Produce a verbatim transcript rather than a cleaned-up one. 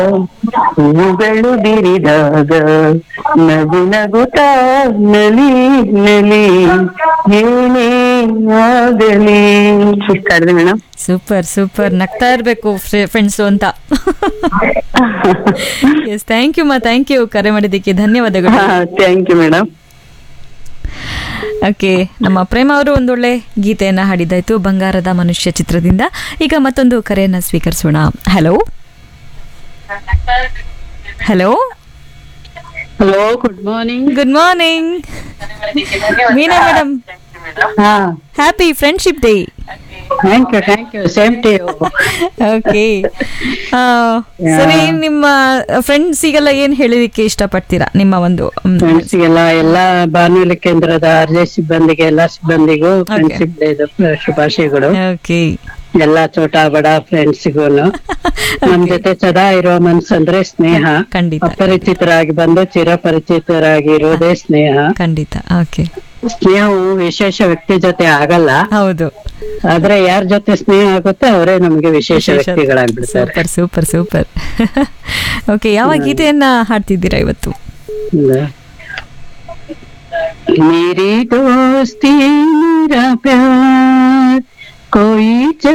ಹೂಗಳು ಬಿರಿದಾಗ ನಗು ನಗುತ್ತಾ ನಲಿ ನಲಿ ಏನೇ ಆಗಲಿ. ಇಷ್ಟ ಆದ್ರೆ ಮೇಡಮ್. ಸೂಪರ್ ಸೂಪರ್, ನಗ್ತಾ ಇರ್ಬೇಕು ಫ್ರೆಂಡ್ಸು ಅಂತ. ಎಸ್, ಥ್ಯಾಂಕ್ ಯು ಮಾ, ಥ್ಯಾಂಕ್ ಯು, ಕರೆ ಮಾಡಿದ್ದಕ್ಕೆ ಧನ್ಯವಾದಗಳು. Thank you madam. ಓಕೆ, ನಮ್ಮ ಪ್ರೇಮ ಅವರು ಒಂದೊಳ್ಳೆ ಗೀತೆಯನ್ನ ಹಾಡಿದ್ದಾಯ್ತು ಬಂಗಾರದ ಮನುಷ್ಯ ಚಿತ್ರದಿಂದ. ಈಗ ಮತ್ತೊಂದು ಕರೆಯನ್ನ ಸ್ವೀಕರಿಸೋಣ. Hello hello hello, good morning. Good morning ಮೀನಾ ಮೇಡಮ್, ಹಾ, happy friendship day. Thank you thank you, same to you. Okay, ಸರಿ, ನಿಮ್ಮ ಫ್ರೆಂಡ್ಸಿಗೆಲ್ಲ ಏನ್ ಹೇಳಲಿಕ್ಕೆ ಇಷ್ಟಪಡ್ತೀರಾ? ನಿಮ್ಮ ಒಂದು ಫ್ರೆಂಡ್ಸ್ಗೆಲ್ಲ, ಎಲ್ಲಾ ಬಾನುಲಿ ಕೇಂದ್ರದ ಅರ್ಜೆ ಸಿಬ್ಬಂದಿಗೆ, ಎಲ್ಲಾ ಸಿಬ್ಬಂದಿಗೂ ಫ್ರೆಂಡ್ಶಿಪ್ ಡೇ ಶುಭಾಶಯಗಳು. ಓಕೆ, ಎಲ್ಲಾ ಚೋಟ ಬಡ ಫ್ರೆಂಡ್ಸಿಗೂ ನಮ್ ಜೊತೆ ಸದಾ ಇರುವ ಮನ್ಸಂದ್ರೆ ಸ್ನೇಹ. ಖಂಡಿತ ಅಪರಿಚಿತರಾಗಿ ಬಂದು ಚಿರಪರಿಚಿತರಾಗಿ ಇರೋದೇ ಸ್ನೇಹ. ಖಂಡಿತ. ಓಕೆ, ಸ್ನೇಹವು ವಿಶೇಷ ವ್ಯಕ್ತಿ ಜೊತೆ ಆಗಲ್ಲ, ಹೌದು, ಆದ್ರೆ ಯಾರ ಜೊತೆ ಸ್ನೇಹ ಆಗುತ್ತೆ ಅವರೇ ನಮ್ಗೆ ವಿಶೇಷ ವ್ಯಕ್ತಿಗಳಾಗ್ಬಿಡ್ತಾರೆ. Super super super. ಓಕೆ, ಯಾವ ಗೀತೆಯನ್ನ ಹಾಡ್ತಿದ್ದೀರಾ ಇವತ್ತು? ಮೇರಿ ದೋಸ್ತಿ ಮೇರಾ ಪ್ಯಾರ್ ಕೋಯಿ